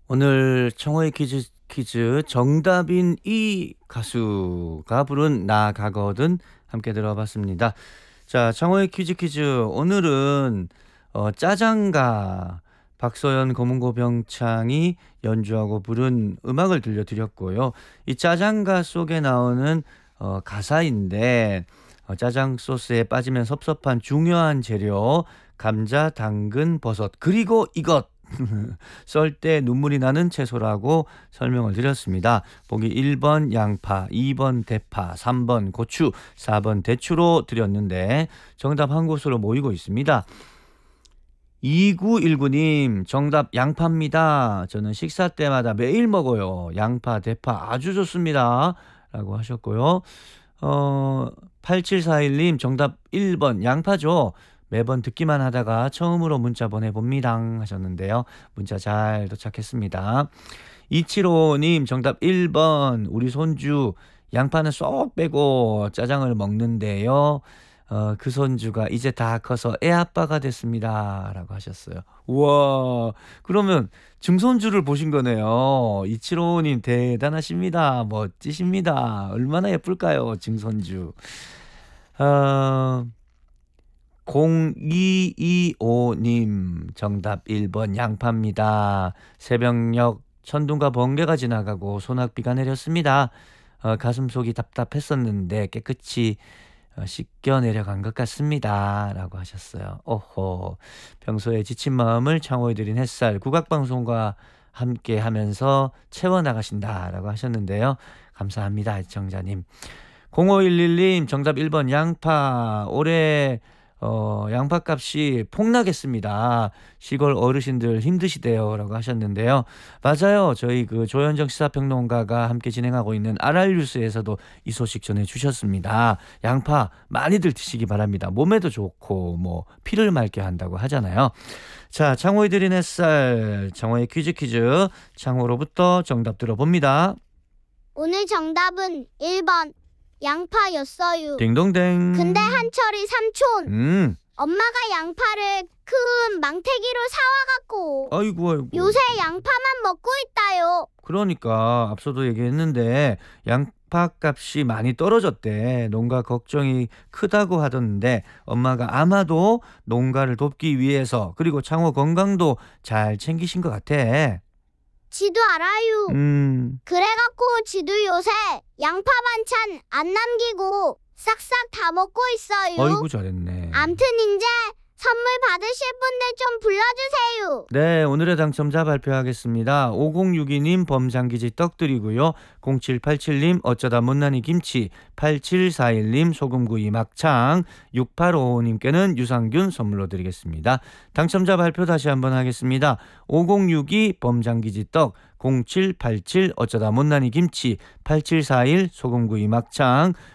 오늘 청호의 퀴즈 정답인 이 가수가 부른 나 가거든 함께 들어봤습니다. 자, 청호의 퀴즈 오늘은 짜장가 박소연 검은고 병창이 연주하고 부른 음악을 들려드렸고요. 이 짜장가 속에 나오는 가사인데 짜장 소스에 빠지면 섭섭한 중요한 재료 감자, 당근, 버섯 그리고 이것 썰 때 눈물이 나는 채소라고 설명을 드렸습니다. 보기 1번 양파, 2번 대파, 3번 고추, 4번 대추로 드렸는데 정답 한 곳으로 모이고 있습니다. 2919님 정답 양파입니다. 저는 식사 때마다 매일 먹어요. 양파, 대파 아주 좋습니다. 라고 하셨고요. 8741님 정답 1번 양파죠. 매번 듣기만 하다가 처음으로 문자 보내봅니다 하셨는데요. 문자 잘 도착했습니다. 275님 정답 1번 우리 손주 양파는 쏙 빼고 짜장을 먹는데요. 그 손주가 이제 다 커서 애 아빠가 됐습니다 라고 하셨어요. 우와, 그러면 증손주를 보신 거네요. 275님 대단하십니다. 멋지십니다. 얼마나 예쁠까요 증손주. 0225님 정답 1번 양파입니다. 새벽녘 천둥과 번개가 지나가고 소낙비가 내렸습니다. 가슴속이 답답했었는데 깨끗이 씻겨 내려간 것 같습니다 라고 하셨어요. 오호, 평소에 지친 마음을 창호해드린 햇살 국악방송과 함께 하면서 채워나가신다 라고 하셨는데요. 감사합니다 애청자님. 0511님 정답 1번 양파. 올해 양파값이 폭락했습니다. 시골 어르신들 힘드시대요 라고 하셨는데요. 맞아요. 저희 그 조현정 시사평론가가 함께 진행하고 있는 RR뉴스에서도 이 소식 전해주셨습니다. 양파 많이들 드시기 바랍니다. 몸에도 좋고 피를 맑게 한다고 하잖아요. 자, 창호이 드린 햇살 창호의 퀴즈 창호로부터 정답 들어봅니다. 오늘 정답은 1번 양파였어요. 딩동댕. 근데 한철이 삼촌 엄마가 양파를 큰 망태기로 사와갖고 아이고 요새 양파만 먹고 있다요. 그러니까 앞서도 얘기했는데 양파값이 많이 떨어졌대. 농가 걱정이 크다고 하던데 엄마가 아마도 농가를 돕기 위해서 그리고 창호 건강도 잘 챙기신 것 같아. 지도 알아요. 그래갖고 지도 요새 양파 반찬 안 남기고 싹싹 다 먹고 있어요. 아이고 잘했네. 암튼 이제 선물 받으실 분들 좀 불러주세요. 네, 오늘의 당첨자 발표하겠습니다. 5062님 범장기지 떡 드리고요. 0787님 어쩌다 못난이 김치, 8741님 소금구이 막창, 6855님께는 유산균 선물로 드리겠습니다. 당첨자 발표 다시 한번 하겠습니다. 5062 범장기지 떡, 0787 어쩌다 못난이 김치, 8741 소금구이 막창,